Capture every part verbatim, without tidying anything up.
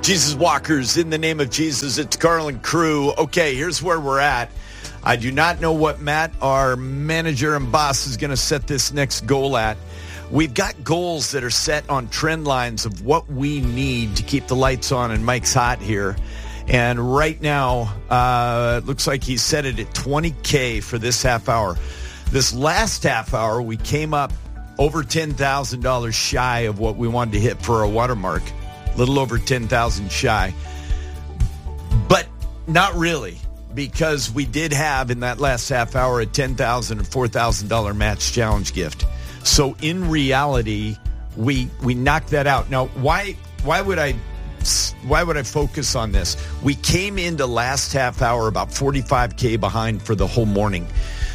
Jesus Walkers, in the name of Jesus, it's Carl and crew. Okay, here's where we're at. I do not know what Matt, our manager and boss, is going to set this next goal at. We've got goals that are set on trend lines of what we need to keep the lights on and Mike's hot here. And right now, uh, it looks like he set it at twenty K for this half hour. This last half hour, we came up over ten thousand dollars shy of what we wanted to hit for a watermark. A little over ten thousand dollars shy. But not really, because we did have in that last half hour a ten thousand dollars and four thousand dollars match challenge gift. So in reality, we we knocked that out. Now, why why would I why would I focus on this? We came into last half hour about forty-five K behind for the whole morning.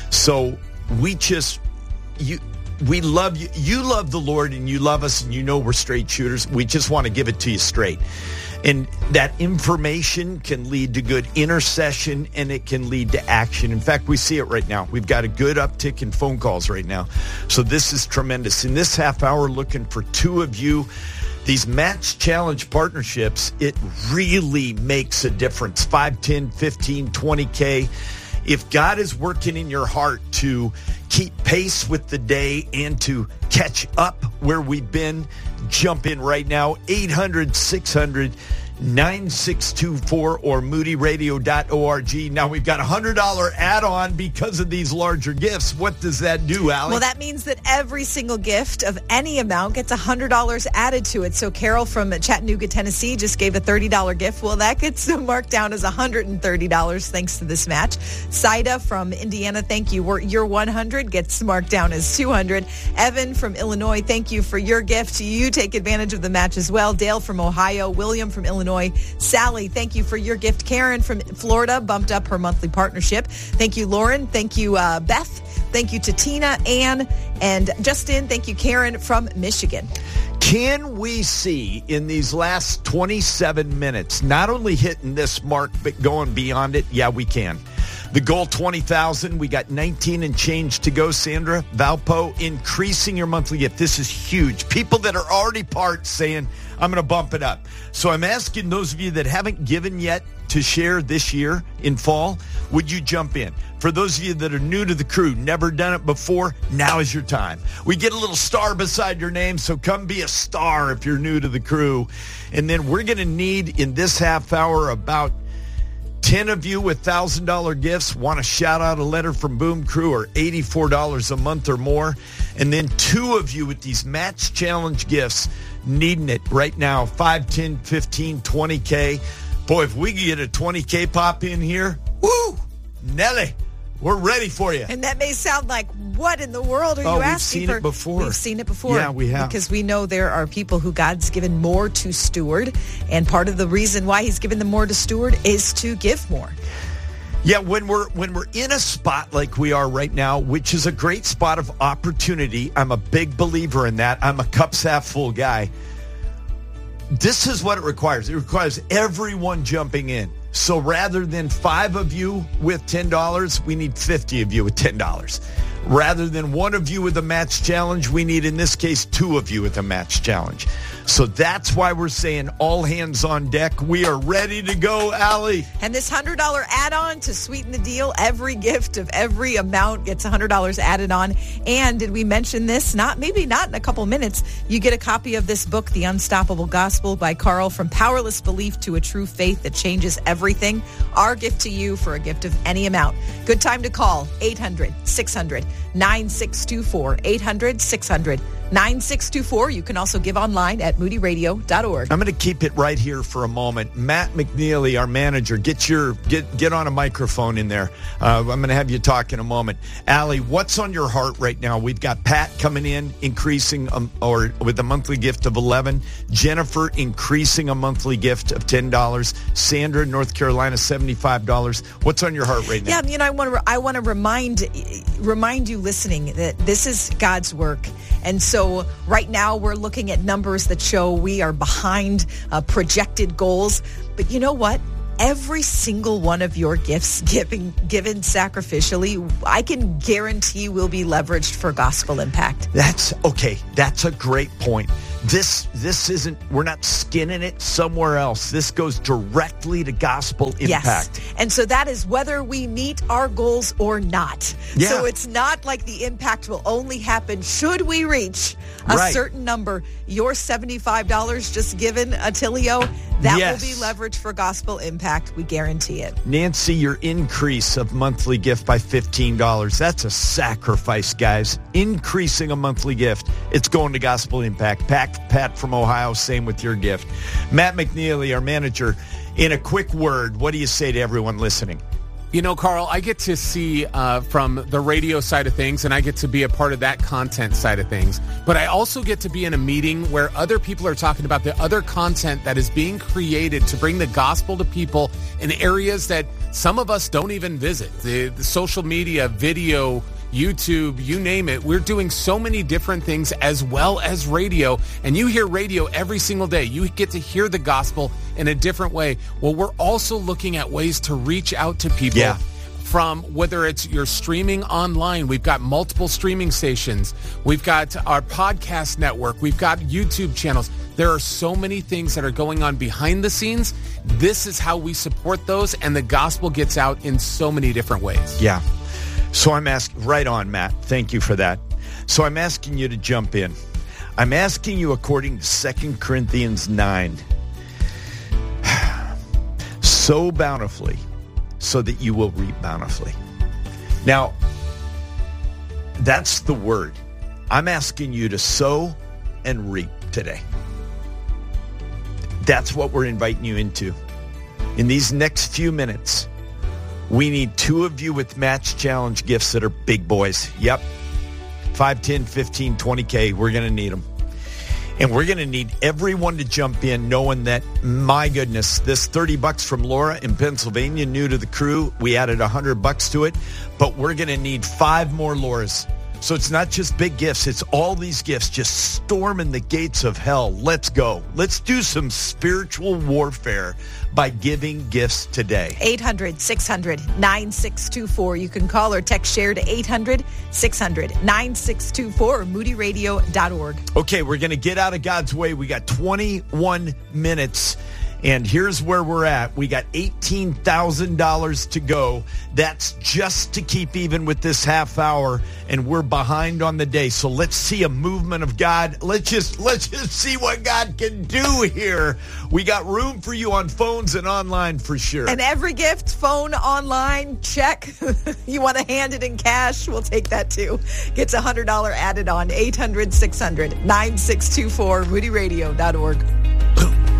So we just you we love you. You love the Lord and you love us and you know we're straight shooters. We just want to give it to you straight. And that information can lead to good intercession and it can lead to action. In fact, we see it right now. We've got a good uptick in phone calls right now. So this is tremendous. In this half hour, looking for two of you. These match challenge partnerships, it really makes a difference. five, ten, fifteen, twenty K. If God is working in your heart to keep pace with the day and to catch up where we've been, jump in right now. eight hundred, six hundred, nine six two four or moody radio dot org. Now we've got a one hundred dollars add-on because of these larger gifts. What does that do, Allie? Well, that means that every single gift of any amount gets one hundred dollars added to it. So Carol from Chattanooga, Tennessee just gave a thirty dollars gift. Well, that gets marked down as one hundred thirty dollars thanks to this match. Saida from Indiana, thank you. We're, your one hundred gets marked down as two hundred. Evan from Illinois, thank you for your gift. You take advantage of the match as well. Dale from Ohio, William from Illinois, Sally, thank you for your gift. Karen from Florida bumped up her monthly partnership. Thank you, Lauren. Thank you, uh, Beth. Thank you to Tina, Ann, and Justin. Thank you, Karen from Michigan. Can we see in these last twenty-seven minutes, not only hitting this mark, but going beyond it? Yeah, we can. The goal, twenty thousand. We got nineteen and change to go, Sandra. Valpo, increasing your monthly gift. This is huge. People that are already part saying, I'm going to bump it up. So I'm asking those of you that haven't given yet to share this year in fall, would you jump in? For those of you that are new to the crew, never done it before, now is your time. We get a little star beside your name, so come be a star if you're new to the crew. And then we're going to need in this half hour about ten of you with one thousand dollars gifts. Want to shout out a letter from Boom Crew or eighty-four dollars a month or more. And then two of you with these match challenge gifts needing it right now. five, ten, fifteen, twenty K. Boy, if we could get a twenty K pop in here, woo, Nelly, we're ready for you. And that may sound like, what in the world are oh, you we've asking seen for? It before. We've seen it before. Yeah, we have. Because we know there are people who God's given more to steward. And part of the reason why he's given them more to steward is to give more. Yeah, when we're when we're in a spot like we are right now, which is a great spot of opportunity, I'm a big believer in that. I'm a cups half full guy. This is what it requires. It requires everyone jumping in. So rather than five of you with ten dollars, we need fifty of you with ten dollars. Rather than one of you with a match challenge, we need, in this case, two of you with a match challenge. So that's why we're saying all hands on deck. We are ready to go, Allie. And this one hundred dollars add-on to sweeten the deal, every gift of every amount gets one hundred dollars added on. And did we mention this? Not maybe not in a couple minutes. You get a copy of this book, The Unstoppable Gospel by Carl, From Powerless Belief to a True Faith That Changes Everything. Our gift to you for a gift of any amount. Good time to call, eight hundred, six hundred, nine six two four, eight hundred, six hundred, nine six two four. You can also give online at moody radio dot org. I'm going to keep it right here for a moment. Matt McNeely, our manager, get your get get on a microphone in there. Uh, I'm going to have you talk in a moment. Allie, what's on your heart right now? We've got Pat coming in, increasing um, or with a monthly gift of eleven. Jennifer increasing a monthly gift of ten dollars. Sandra, North Carolina, seventy-five dollars. What's on your heart right now? Yeah, you know, I want to re- I want to remind remind you listening that this is God's work. And so right now we're looking at numbers that show we are behind uh, projected goals. But you know what? Every single one of your gifts given, given sacrificially, I can guarantee will be leveraged for gospel impact. That's okay. That's a great point. This this isn't, we're not skinning it somewhere else. This goes directly to gospel impact. Yes. And so that is whether we meet our goals or not. Yeah. So it's not like the impact will only happen should we reach a Right. certain number. Your seventy-five dollars just given, Attilio, that Yes. will be leverage for gospel impact. We guarantee it. Nancy, your increase of monthly gift by fifteen dollars. That's a sacrifice, guys. Increasing a monthly gift. It's going to Gospel Impact. Pat, Pat from Ohio, same with your gift. Matt McNeely, our manager, in a quick word, what do you say to everyone listening? You know, Carl, I get to see uh, from the radio side of things, and I get to be a part of that content side of things. But I also get to be in a meeting where other people are talking about the other content that is being created to bring the gospel to people in areas that some of us don't even visit. The, the social media, video, YouTube, you name it. We're doing so many different things as well as radio. And you hear radio every single day. You get to hear the gospel in a different way. Well, we're also looking at ways to reach out to people. Yeah. From whether it's you're streaming online, we've got multiple streaming stations. We've got our podcast network. We've got YouTube channels. There are so many things that are going on behind the scenes. This is how we support those, and the gospel gets out in so many different ways. Yeah. So I'm asking, right on, Matt. Thank you for that. So I'm asking you to jump in. I'm asking you according to Second Corinthians nine. Sow bountifully so that you will reap bountifully. Now, that's the word. I'm asking you to sow and reap today. That's what we're inviting you into. In these next few minutes, we need two of you with Match Challenge gifts that are big boys. Yep. five, ten, fifteen, twenty K. We're going to need them. And we're going to need everyone to jump in knowing that, my goodness, this thirty bucks from Laura in Pennsylvania, new to the crew. We added one hundred bucks to it. But we're going to need five more Lauras. So it's not just big gifts. It's all these gifts just storming the gates of hell. Let's go. Let's do some spiritual warfare by giving gifts today. eight hundred, six hundred, nine six two four. You can call or text share to eight hundred, six hundred, nine six two four or moody radio dot org. Okay, we're going to get out of God's way. We got twenty-one minutes. And here's where we're at. We got eighteen thousand dollars to go. That's just to keep even with this half hour, and we're behind on the day. So let's see a movement of God. Let's just let's just see what God can do here. We got room for you on phones and online for sure. And every gift, phone, online, check. You want to hand it in cash? We'll take that too. Gets a one hundred dollars added on. eight hundred, six hundred, nine six two four, moody radio dot org.